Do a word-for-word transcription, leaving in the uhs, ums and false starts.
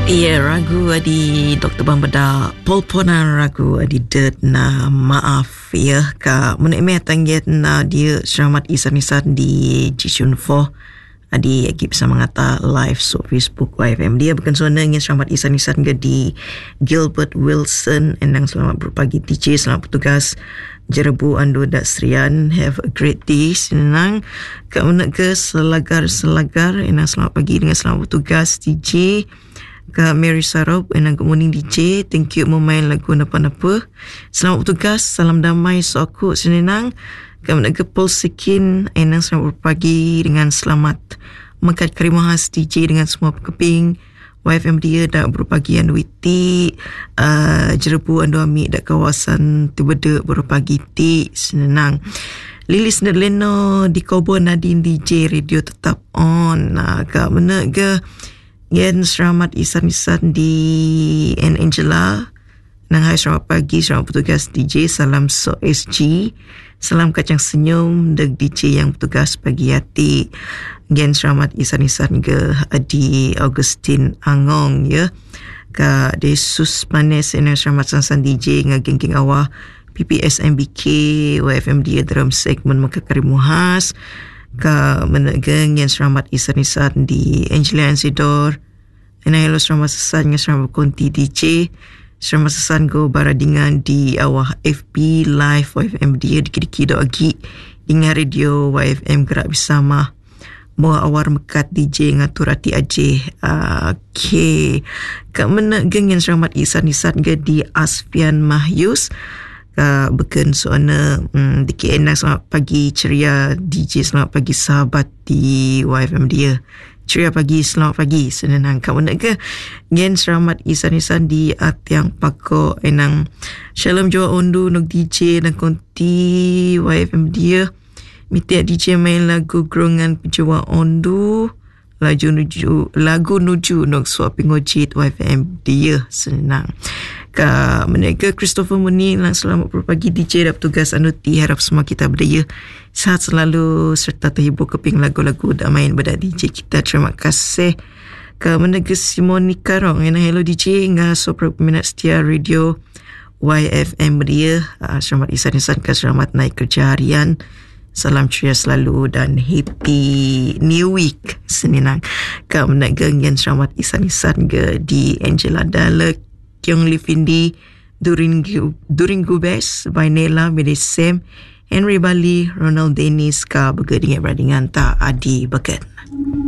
Iya, ragu adi Doktor Bambada polponan ragu adi det na maaf ya ka menek tangget na dia selamat isan-isan di Jisun Fo adi agi bisa mengata live so Facebook Y F M dia bukan sebenarnya selamat isan-isan ke di Gilbert Wilson endang selamat berpagi D J selamat bertugas Jerebu Ando Dak Serian. Have a great day. Senang ka menek ke selagar-selagar endang selamat pagi dengan selamat bertugas D J Kak Mary Sarop and good morning D J. Thank you memain lagu napa-napa. Selamat bertugas. Salam damai sokuk senenang. Kak nak ke Polsekin and selamat berpagi dengan selamat mengkat terima khas D J dengan semua pekeping Y F M dia dak berpagi anu witi uh, Jerebu ando amik dak kawasan Tibeda berpagi ti senenang. Lilis Nerleno di Kobo Nadine D J radio tetap on. Nah, kak mana ke Yen selamat isan-isan di N Angela. Nang hai selamat pagi, selamat bertugas D J. Salam So S G. Salam kacang senyum deg D J yang bertugas pagi hati. Yen selamat isan-isan ke Adi Augustine Angong ya. Ka Desus Manes yang selamat sansan D J ngageng-geng awah P P S M B K Y F M dia dalam segmen Mekakari Muhas. Ka menegeng yang selamat isan-isan di Angela Ansidor. And hello selamat sesan dengan selamat berkonti D J. Selamat sesan go baradingan di awah F B live Y F M dia dikit-dikit do agi dengan radio Y F M gerak bersama. Moa awar mekat D J ngatur hati aje. Uh, okay. Kak menegeng yang selamat isan-isan ke di Asfian Mahyus. Uh, Bukan soalnya um, di K N selamat pagi ceria D J selamat pagi sahabat di Y F M dia ceria pagi selamat pagi senang kau nak ke gen selamat isan-isan di Atiang Pako enang Shalom Jawa Ondu nok D J dan konti Y F M dia mitiak D J main lagu gerongan Jawa Ondu lagu nuju lagu nuju nok suap ngojit Y F M dia senang ka menega Christopher Muni lang selamat berpagi D J dan tugas anuti harap semua kita berdaya sehat selalu serta terhibur keping lagu-lagu dak main pada D J kita. Terima kasih ka menega Simonika Rong and hello D J nga sopra peminat setia radio Y F M dia. Uh, selamat isan-isan ka selamat naik kerja harian. Salam ceria selalu dan happy new week senang ka menega yang selamat isan-isan ke di Angela Dalek Kyong Livindi During During Gubes by Nela Medesem Henry Bali Ronald Dennis ka bergadingan beradingan tak adi bagat.